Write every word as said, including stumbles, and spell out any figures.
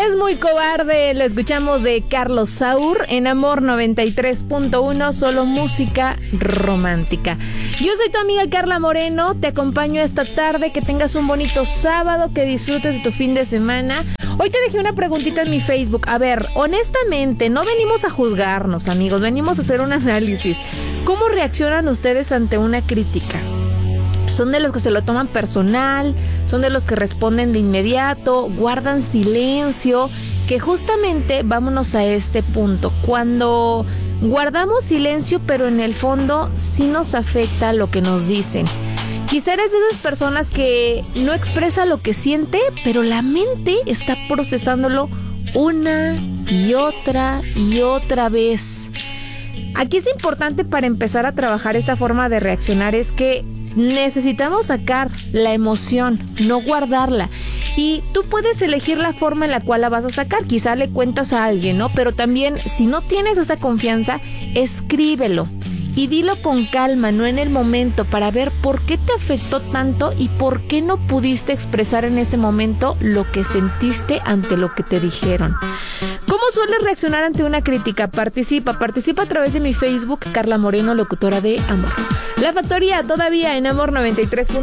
Es muy cobarde, lo escuchamos de Carlos Saúl en Amor noventa y tres punto uno, solo música romántica. Yo soy tu amiga Carla Moreno, te acompaño esta tarde, que tengas un bonito sábado, que disfrutes de tu fin de semana. Hoy te dejé una preguntita en mi Facebook. A ver, honestamente, no venimos a juzgarnos, amigos, venimos a hacer un análisis. ¿Cómo reaccionan ustedes ante una crítica? ¿Son de los que se lo toman personal? ¿Son de los que responden de inmediato? ¿Guardan silencio? Que justamente vámonos a este punto. Cuando guardamos silencio, pero en el fondo sí nos afecta lo que nos dicen. Quizá eres de esas personas que no expresa lo que siente, pero la mente está procesándolo una y otra y otra vez. Aquí es importante, para empezar a trabajar esta forma de reaccionar, es que necesitamos sacar la emoción, no guardarla. Y tú puedes elegir la forma en la cual la vas a sacar. Quizá le cuentas a alguien, ¿no? Pero también, si no tienes esa confianza, escríbelo. Y dilo con calma, no en el momento, para ver por qué te afectó tanto y por qué no pudiste expresar en ese momento lo que sentiste ante lo que te dijeron. ¿Cómo sueles reaccionar ante una crítica? Participa, participa a través de mi Facebook, Carla Moreno, locutora de Amor. La Factoría, todavía en Amor noventa y tres.